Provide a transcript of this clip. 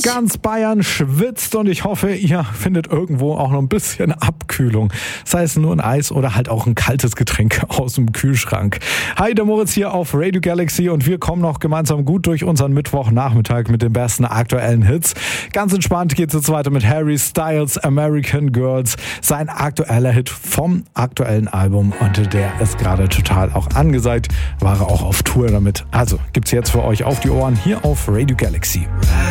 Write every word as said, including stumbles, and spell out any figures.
Ganz Bayern schwitzt und ich hoffe, ihr findet irgendwo auch noch ein bisschen Abkühlung. Sei es nur ein Eis oder halt auch ein kaltes Getränk aus dem Kühlschrank. Hi, der Moritz hier auf Radio Galaxy und wir kommen noch gemeinsam gut durch unseren Mittwochnachmittag mit den besten aktuellen Hits. Ganz entspannt geht es jetzt weiter mit Harry Styles American Girls. Sein aktueller Hit vom aktuellen Album und der ist gerade total auch angesagt. War er auch auf Tour damit. Also gibt's jetzt für euch auf die Ohren hier auf Radio Galaxy.